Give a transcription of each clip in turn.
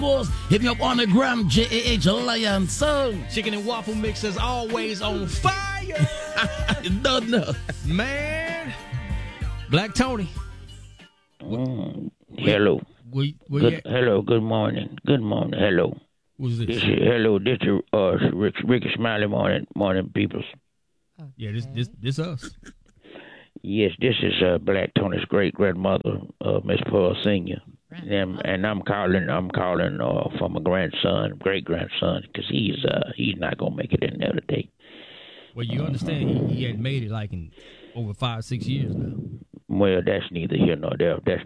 Hit me up on the gram, JAH Lion Song. Chicken and waffle mix is always on fire. Don't know. Man. Black Tony. Hello. Hello, good morning. Good morning. Hello. Who's this? This is Ricky Smiley morning peoples. Yeah, this us. Yes, this is Black Tony's great grandmother, Miss Pearl Senior. And I'm calling for my great grandson, because he's not gonna make it in there today. Well, you understand he hadn't made it like in over 5-6 years now. Well, that's neither here nor there. That's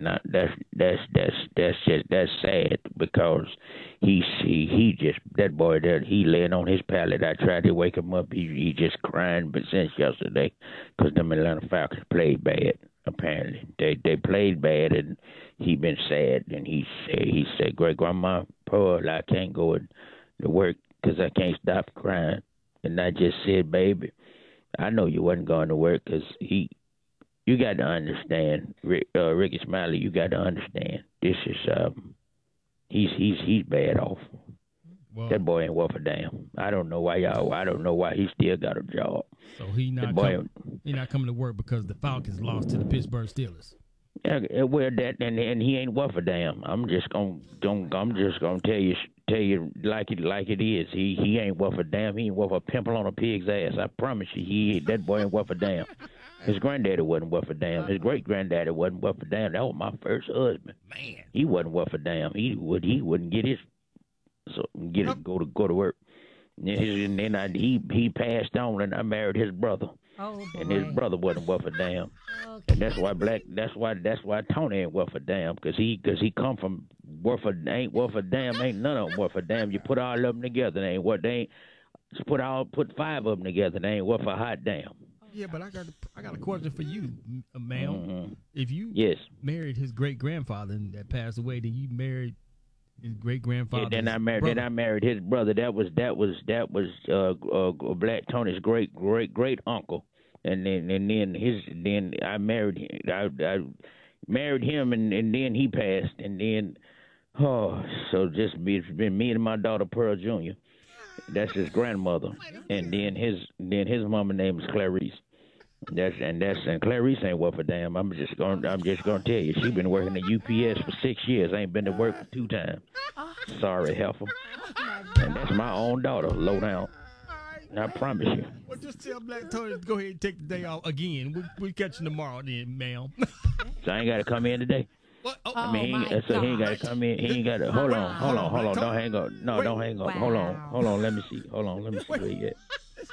sad, because he just, that boy there, he laying on his pallet. I tried to wake him up. He just crying, but since yesterday, because them Atlanta Falcons played bad. Apparently, they played bad, and he been sad. And he said, "Great grandma Pearl, I can't go to work because I can't stop crying." And I just said, "Baby, I know you wasn't going to work, because you got to understand, Ricky Smiley. You got to understand. This is he's bad off. Well, that boy ain't worth a damn. I don't know why he still got a job. So he not coming to work because the Falcons lost to the Pittsburgh Steelers. Yeah, well, that and he ain't worth a damn. I'm just gonna tell you like it is. He ain't worth a damn. He ain't worth a pimple on a pig's ass. I promise you, that boy ain't worth a damn. His granddaddy wasn't worth a damn. His great granddaddy wasn't worth a damn. That was my first husband. Man, he wasn't worth a damn. He wouldn't get his go to work. And then he passed on, and I married his brother. Oh, boy. And his brother wasn't worth a damn. Okay. And that's why Tony ain't worth a damn, because he come from ain't worth a damn. Ain't none of them worth a damn. You put all of them together, they ain't what they ain't. Just put 5 of them together, they ain't worth a hot damn. Yeah, but I got a question for you, ma'am. Mm-hmm. If you married his great grandfather that passed away, then you married his great grandfather. Yeah, then I married his brother. That was Black Tony's great uncle, and then I married him. I married him, and then he passed, and then so it's been me and my daughter Pearl Jr. That's his grandmother, and then his mama name is Clarice. And Clarice ain't worth a damn. I'm just gonna tell you, she been working at UPS for 6 years. Ain't been to work for 2 times. Sorry, heifer. And that's my own daughter, low down. I promise you. Well, just tell Black Tony to go ahead and take the day off again. We'll catch you tomorrow then, ma'am. So I ain't got to come in today. What? He ain't got to come in. He ain't got to. Hold on. Don't hang up. No, don't hang up. Wow. Hold on. Let me see. Where you at?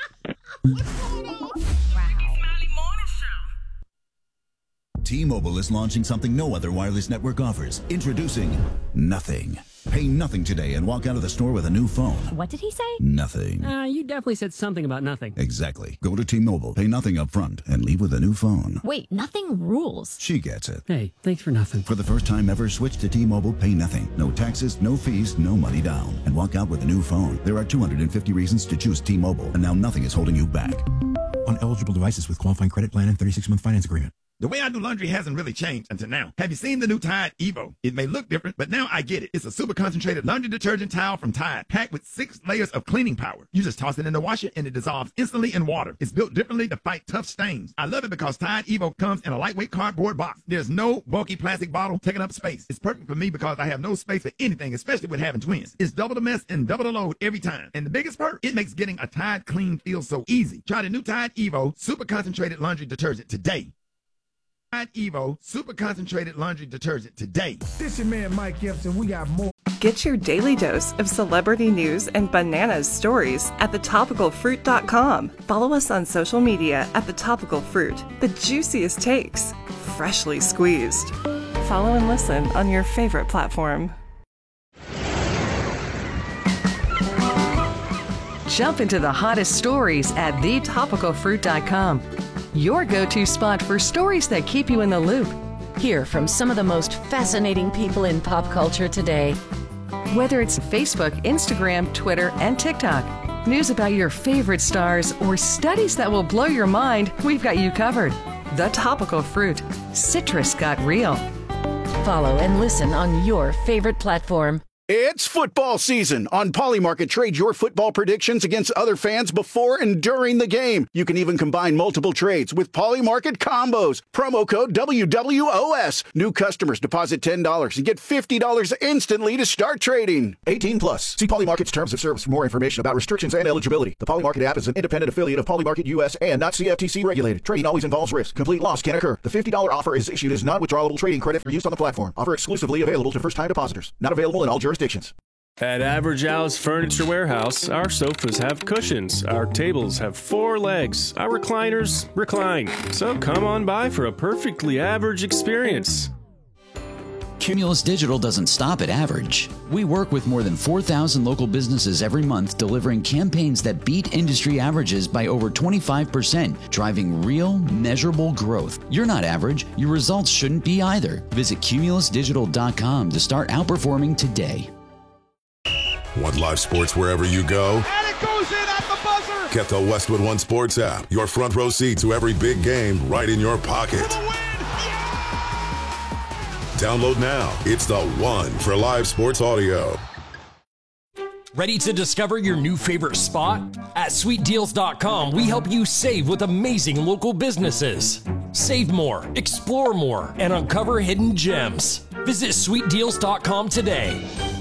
T-Mobile is launching something no other wireless network offers. Introducing Nothing. Pay nothing today and walk out of the store with a new phone. What did he say? Nothing. You definitely said something about nothing. Exactly. Go to T-Mobile, pay nothing up front, and leave with a new phone. Wait, nothing rules. She gets it. Hey, thanks for nothing. For the first time ever, switch to T-Mobile, pay nothing. No taxes, no fees, no money down. And walk out with a new phone. There are 250 reasons to choose T-Mobile, and now nothing is holding you back. On eligible devices with qualifying credit plan and 36-month finance agreement. The way I do laundry hasn't really changed until now. Have you seen the new Tide Evo? It may look different, but now I get it. It's a super concentrated laundry detergent towel from Tide, packed with 6 layers of cleaning power. You just toss it in the washer and it dissolves instantly in water. It's built differently to fight tough stains. I love it because Tide Evo comes in a lightweight cardboard box. There's no bulky plastic bottle taking up space. It's perfect for me because I have no space for anything, especially with having twins. It's double the mess and double the load every time. And the biggest perk, it makes getting a Tide clean feel so easy. Try the new Tide Evo super concentrated laundry detergent today. Tide Evo Super Concentrated Laundry Detergent today. This your man Mike Gibson. We got more. Get your daily dose of celebrity news and bananas stories at thetopicalfruit.com. Follow us on social media at The Topical Fruit. The juiciest takes, freshly squeezed. Follow and listen on your favorite platform. Jump into the hottest stories at thetopicalfruit.com. Your go-to spot for stories that keep you in the loop. Hear from some of the most fascinating people in pop culture today. Whether it's Facebook, Instagram, Twitter, and TikTok, news about your favorite stars, or studies that will blow your mind, we've got you covered. The Topical Fruit. Citrus got real. Follow and listen on your favorite platform. It's football season. On Polymarket, trade your football predictions against other fans before and during the game. You can even combine multiple trades with Polymarket combos. Promo code WWOS. New customers deposit $10 and get $50 instantly to start trading. 18 plus. See Polymarket's terms of service for more information about restrictions and eligibility. The Polymarket app is an independent affiliate of Polymarket US and not CFTC regulated. Trading always involves risk. Complete loss can occur. The $50 offer is issued as non-withdrawable trading credit for use on the platform. Offer exclusively available to first-time depositors. Not available in all jurisdictions. At Average Al's Furniture Warehouse, our sofas have cushions, our tables have 4 legs, our recliners recline. So come on by for a perfectly average experience. Cumulus Digital doesn't stop at average. We work with more than 4,000 local businesses every month, delivering campaigns that beat industry averages by over 25%, driving real, measurable growth. You're not average. Your results shouldn't be either. Visit cumulusdigital.com to start outperforming today. Want live sports wherever you go? And it goes in at the buzzer! Get the Westwood One Sports app. Your front row seat to every big game right in your pocket. Download now. It's the one for live sports audio. Ready to discover your new favorite spot? At SweetDeals.com, we help you save with amazing local businesses. Save more, explore more, and uncover hidden gems. Visit SweetDeals.com today.